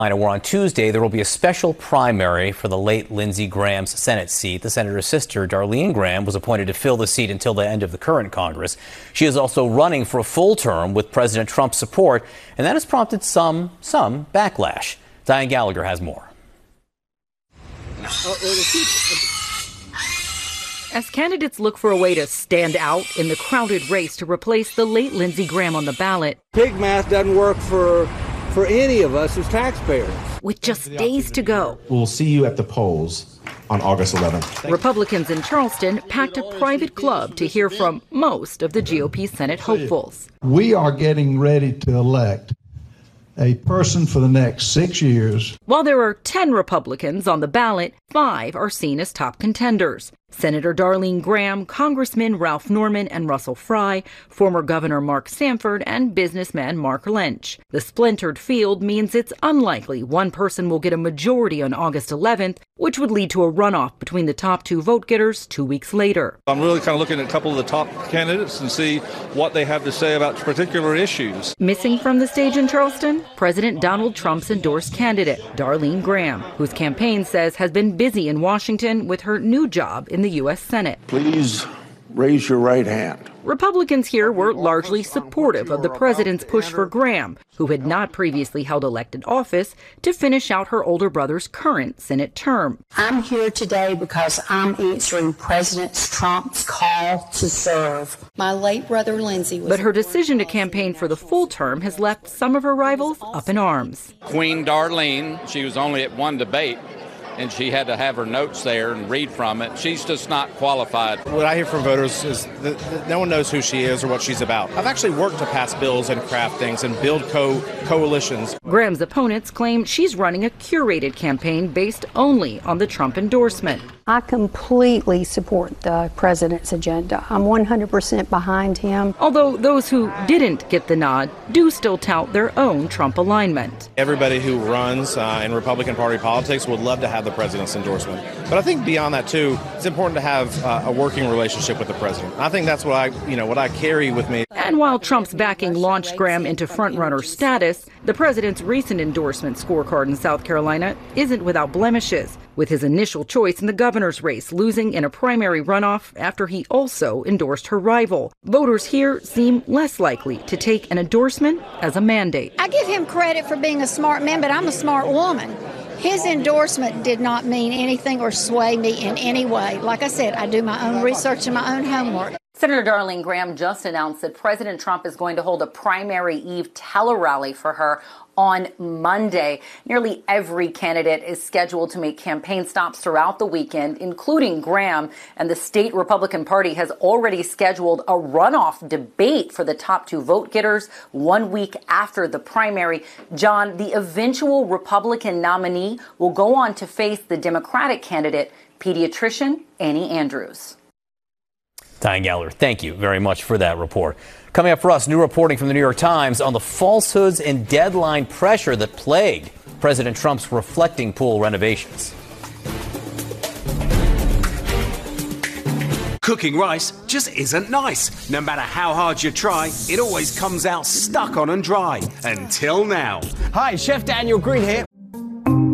Where on Tuesday, there will be a special primary for the late Lindsey Graham's Senate seat. The senator's sister, Darlene Graham, was appointed to fill the seat until the end of the current Congress. She is also running for a full term with President Trump's support, and that has prompted some backlash. Diane Gallagher has more. As candidates look for a way to stand out in the crowded race to replace the late Lindsey Graham on the ballot, pig math doesn't work for any of us as taxpayers. With just days to go, we'll see you at the polls on August 11th. Republicans in Charleston packed a private club to hear from most of the GOP Senate hopefuls. We are getting ready to elect a person for the next 6 years. While there are 10 Republicans on the ballot, 5 are seen as top contenders. Senator Darlene Graham, Congressman Ralph Norman and Russell Fry, former Governor Mark Sanford, and businessman Mark Lynch. The splintered field means it's unlikely one person will get a majority on August 11th, which would lead to a runoff between the top 2 vote-getters 2 weeks later. I'm really kind of looking at a couple of the top candidates and see what they have to say about particular issues. Missing from the stage in Charleston, President Donald Trump's endorsed candidate, Darlene Graham, whose campaign says has been busy in Washington with her new job in the U.S. Senate. Please raise your right hand. Republicans here were largely supportive of the president's push for Graham, who had not previously held elected office, to finish out her older brother's current Senate term. I'm here today because I'm answering President Trump's call to serve. My late brother Lindsey was... But her decision to campaign for the full term has left some of her rivals up in arms. Queen Darlene, she was only at one debate, and she had to have her notes there and read from it. She's just not qualified. What I hear from voters is that no one knows who she is or what she's about. I've actually worked to pass bills and craft things and build coalitions. Graham's opponents claim she's running a curated campaign based only on the Trump endorsement. I completely support the president's agenda. I'm 100% behind him. Although those who didn't get the nod do still tout their own Trump alignment. Everybody who runs in Republican Party politics would love to have the president's endorsement. But I think beyond that, too, it's important to have a working relationship with the president. I think that's what I carry with me. And while Trump's backing launched Graham into frontrunner status, the president's recent endorsement scorecard in South Carolina isn't without blemishes, with his initial choice in the governor's race losing in a primary runoff after he also endorsed her rival. Voters here seem less likely to take an endorsement as a mandate. I give him credit for being a smart man, but I'm a smart woman. His endorsement did not mean anything or sway me in any way. Like I said, I do my own research and my own homework. Senator Darlene Graham just announced that President Trump is going to hold a primary eve tele-rally for her on Monday. Nearly every candidate is scheduled to make campaign stops throughout the weekend, including Graham, and the state Republican Party has already scheduled a runoff debate for the top 2 vote-getters 1 week after the primary. John, the eventual Republican nominee will go on to face the Democratic candidate, pediatrician Annie Andrews. Diane Gallagher, thank you very much for that report. Coming up for us, new reporting from the New York Times on the falsehoods and deadline pressure that plagued President Trump's reflecting pool renovations. Cooking rice just isn't nice. No matter how hard you try, it always comes out stuck on and dry. Until now. Hi, Chef Daniel Green here.